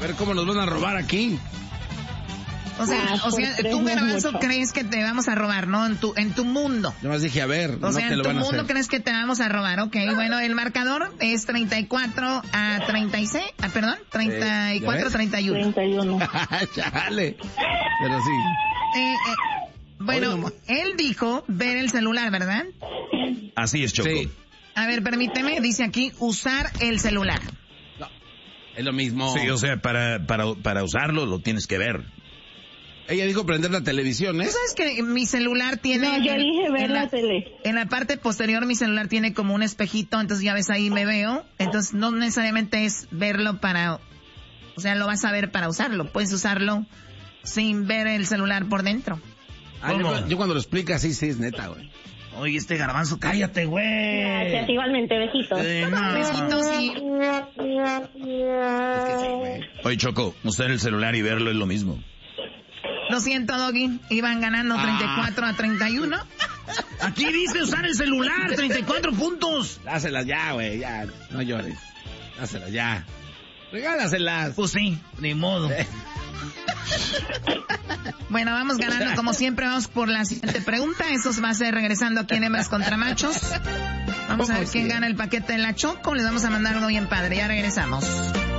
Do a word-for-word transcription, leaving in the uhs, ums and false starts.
A ver cómo nos van a robar aquí. O sea, Ah, o sea, por tú, tres Garbanzo, mucho. crees que te vamos a robar, ¿no? En tu, en tu mundo. Yo más dije, a ver, O no sea, te en lo tu van a mundo hacer. crees que te vamos a robar, ok. Bueno, el marcador es treinta y cuatro a treinta y seis, ah, perdón, treinta y cuatro a treinta y uno. treinta y uno. Chale. Pero sí. Eh, eh, bueno, Oye, nomás. él dijo ver el celular, ¿verdad? Así es, Choco. Sí. A ver, permíteme, dice aquí, usar el celular. No, es lo mismo. Sí, o sea, para, para, para usarlo lo tienes que ver. Ella dijo prender la televisión, ¿eh? ¿Tú sabes que mi celular tiene... No, yo en- dije ver en la tele. En la parte posterior mi celular tiene como un espejito, entonces ya ves ahí me veo. Entonces no necesariamente es verlo para... O sea, lo vas a ver para usarlo. Puedes usarlo sin ver el celular por dentro. Ah, yo, yo cuando lo explica, sí, sí, es neta, güey. Oye, este Garbanzo, cállate, güey. Gracias, igualmente, besitos. Eh, no. Besitos y... Es que sí, güey. Oye, Choco, usar el celular y verlo es lo mismo. Lo siento, Doggy. Iban ganando treinta y cuatro a treinta y uno. Aquí dice usar el celular, treinta y cuatro puntos. Dáselas ya, güey, ya. No llores. Dáselas ya. Regálaselas. Pues sí, ni modo. Bueno, vamos ganando como siempre. Vamos por la siguiente pregunta. Eso va a ser regresando aquí en Hembras contra Machos. Vamos a ver quién gana el paquete de la Choco. Les vamos a mandar uno bien padre. Ya regresamos.